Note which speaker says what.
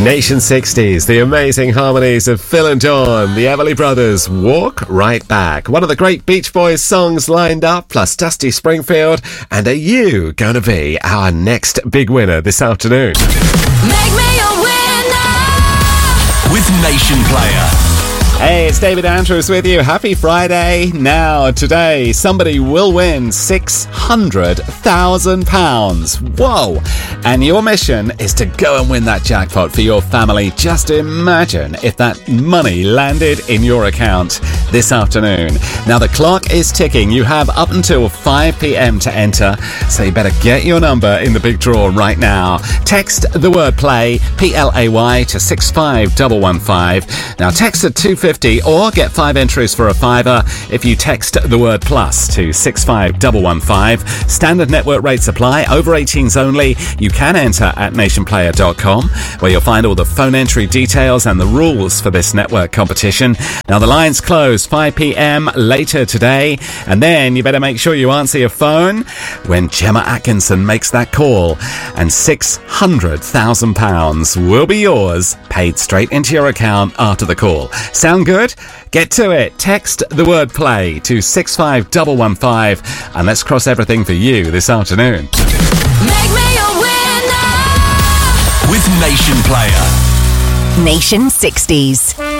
Speaker 1: Nation 60s, the amazing harmonies of Phil and Dawn, the Everly Brothers, Walk Right Back. One of the great Beach Boys songs lined up, plus Dusty Springfield. And are you going to be our next big winner this afternoon?
Speaker 2: Make me a winner
Speaker 3: with Nation Player.
Speaker 1: Hey, it's David Andrews with you. Happy Friday. Now, today, somebody will win £600,000. Whoa! And your mission is to go and win that jackpot for your family. Just imagine if that money landed in your account this afternoon. Now, the clock is ticking. You have up until 5 p.m. to enter, so you better get your number in the big draw right now. Text the word play, PLAY, to 65115. Now, text at 250 or get 5 entries for a fiver if you text the word plus to 65115. Standard network rates apply. Over 18s only. You can enter at nationplayer.com, where you'll find all the phone entry details and the rules for this network competition. Now, the lines close 5 p.m. later today, and then you better make sure you answer your phone when Gemma Atkinson makes that call, and £600,000 will be yours, paid straight into your account after the call. Sound good? Get to it. Text the word play to 65115, and let's cross everything for you this afternoon.
Speaker 2: Make me a winner
Speaker 3: with Nation Player.
Speaker 4: Nation 60s.